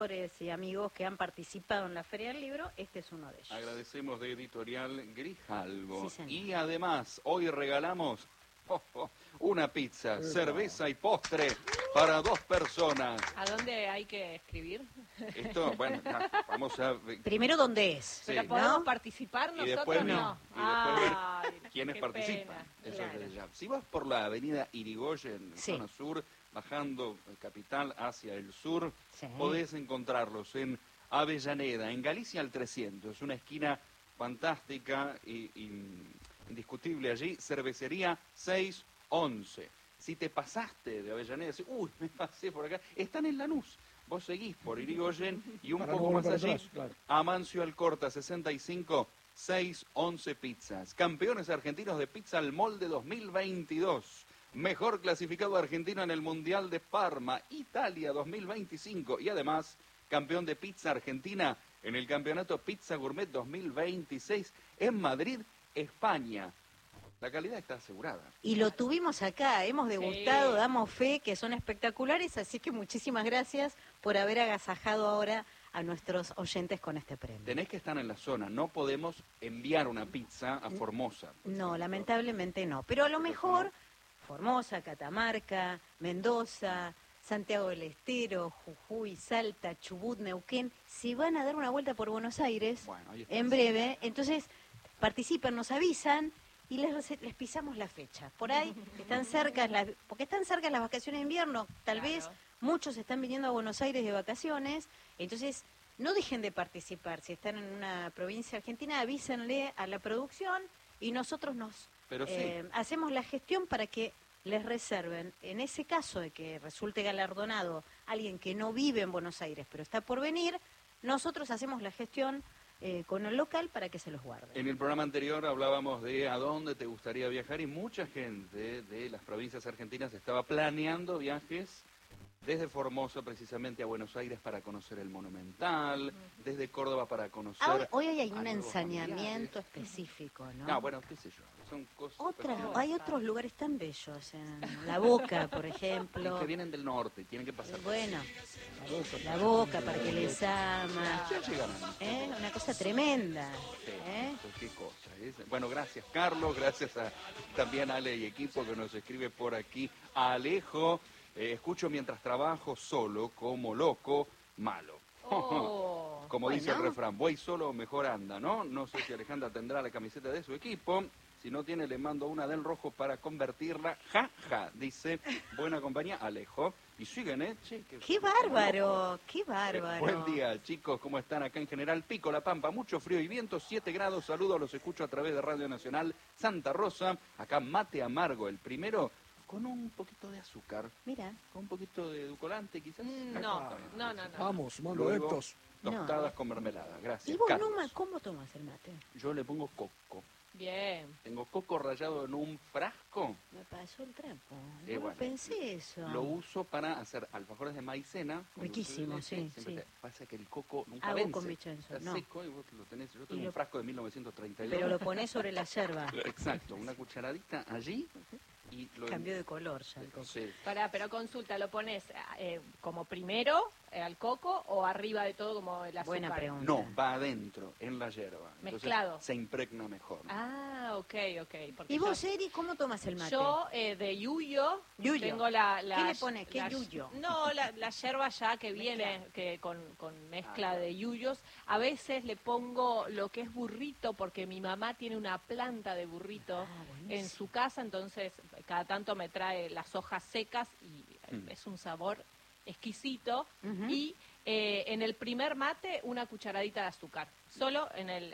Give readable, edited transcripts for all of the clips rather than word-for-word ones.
y amigos que han participado en la Feria del Libro, este es uno de ellos. Agradecemos de Editorial Grijalbo. Sí, y además, hoy regalamos una pizza, cerveza y postre para 2 personas. ¿A dónde hay que escribir? Esto, bueno, vamos a... Primero, ¿dónde es? Sí. ¿Pero podemos ¿No? participar nosotros? Y después, no. y después ver Ay, quiénes qué participan. pena. Eso Claro. es ya. Si vas por la avenida Irigoyen, Sí. zona sur, bajando Capital hacia el sur, Sí. podés encontrarlos en Avellaneda, en Galicia al 300, una esquina fantástica y indiscutible allí, cervecería 611. Si te pasaste de Avellaneda, decís, uy, me pasé por acá, están en Lanús. Vos seguís por Irigoyen y un Para poco no más volver allí, atrás, claro. Amancio Alcorta, 65, 611 Pizzas. Campeones argentinos de pizza al molde 2022. Mejor clasificado argentino en el Mundial de Parma, Italia 2025. Y además, campeón de pizza argentina en el Campeonato Pizza Gourmet 2026 en Madrid, España. La calidad está asegurada. Y lo tuvimos acá, hemos degustado, Sí. damos fe que son espectaculares, así que muchísimas gracias por haber agasajado ahora a nuestros oyentes con este premio. Tenés que estar en la zona, no podemos enviar una pizza a Formosa. No, lamentablemente no, pero a lo mejor Formosa, Catamarca, Mendoza, Santiago del Estero, Jujuy, Salta, Chubut, Neuquén, se van a dar una vuelta por Buenos Aires Bueno, ahí está. en breve, entonces participan, nos avisan y les pisamos la fecha. Por ahí están cerca, porque están cerca las vacaciones de invierno, tal Claro. vez muchos están viniendo a Buenos Aires de vacaciones, entonces no dejen de participar. Si están en una provincia argentina, avísenle a la producción y nosotros Pero sí. hacemos la gestión para que les reserven. En ese caso de que resulte galardonado alguien que no vive en Buenos Aires, pero está por venir, nosotros hacemos la gestión con el local para que se los guarden. En el programa anterior hablábamos de a dónde te gustaría viajar y mucha gente de las provincias argentinas estaba planeando viajes desde Formosa precisamente a Buenos Aires para conocer el Monumental, desde Córdoba para conocer... Hoy hay a un nuevos ensañamiento familiares. específico, ¿no? No, bueno, qué sé yo, son cosas... Hay otros lugares tan bellos, en La Boca, por ejemplo. Y que vienen del norte, tienen que pasar... Bueno, La Boca, Parque Lezama, Ya llegarán. una cosa tremenda. Sí, ¿eh? pues qué cosa es. Bueno, gracias Carlos, gracias a también a Ale y equipo que nos escribe por aquí. A Alejo, escucho mientras trabajo solo, como loco, malo. Oh. Como dice el Bueno. refrán, voy solo, mejor anda, ¿no? No sé si Alejandra tendrá la camiseta de su equipo. Si no tiene, le mando una del rojo para convertirla. Ja, ja, dice, buena compañía, Alejo. Y siguen, ¿eh? Che, ¡Qué bárbaro! ¡Qué bárbaro! Buen día, chicos, ¿cómo están acá en General Pico, La Pampa? Mucho frío y viento, 7 grados, saludos, los escucho a través de Radio Nacional Santa Rosa. Acá mate amargo, el primero, con un poquito de azúcar, Mira, con un poquito de edulcorante quizás. No. Vamos, sumando Luego, adeptos. tostadas con mermelada, gracias. ¿y vos, Carlos. Numa, cómo tomas el mate? Yo le pongo coco. Bien. Tengo coco rallado en un frasco. Me pasó el trapo. Eh, No bueno, pensé eso. Lo uso para hacer alfajores de maicena. con Riquísimo, dulce de leche. sí, Siempre sí. pasa que el coco nunca Hago vence. con Vicenzo, Está no. seco y vos lo tenés. Yo tengo Y un lo- frasco de 1932. Pero lo pones sobre la yerba. Exacto, una cucharadita allí y lo... Cambió de color ya el coco. Sí. Pero consulta, ¿lo pones como primero al coco o arriba de todo como el azúcar? Buena pregunta. No, va adentro, en la yerba. Entonces, Mezclado. se impregna mejor. Ah, ok. Porque ¿Y vos, Eri, cómo tomas el mate? Yo de yuyo, Yuyo. tengo la... ¿Qué le pones? ¿Qué yuyo? No, la yerba ya que viene que con mezcla de yuyos. A veces le pongo lo que es burrito, porque mi mamá tiene una planta de burrito buenísimo. en su casa, entonces cada tanto me trae las hojas secas y es un sabor exquisito. Ujú. Y en el primer mate una cucharadita de azúcar, solo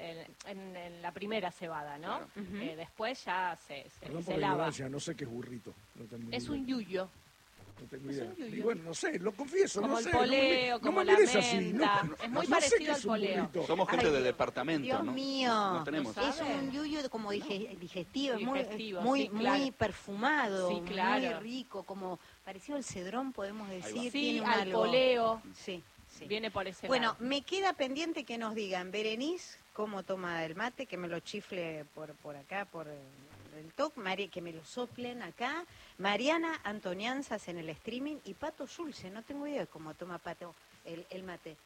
en la primera cebada, ¿no? Claro. Ujú. Después ya se Perdón por la lava. ignorancia, no sé qué es burrito. No tengo ni Es idea. un yuyo. No tengo es idea. un yuyo. Y bueno, no sé, lo confieso, Como no el sé. poleo, no como me la mires así. menta. No, Es muy no sé parecido qué al es un poleo. burrito. Somos gente Ay, de departamento, Dios ¿no? mío. No tenemos. No Es sabe. un yuyo como digestivo, es Digestivo, muy, sí, claro. muy perfumado, Sí, claro. muy rico, como parecido al cedrón, podemos decir. Sí, tiene un al algo. poleo. Sí, sí. Viene por ese Bueno, lado. me queda pendiente que nos digan, Berenice, cómo toma el mate, que me lo chifle por acá, por el toque, que me lo soplen acá. Mariana Antonianzas en el streaming y Pato Schulze, no tengo idea de cómo toma Pato el mate.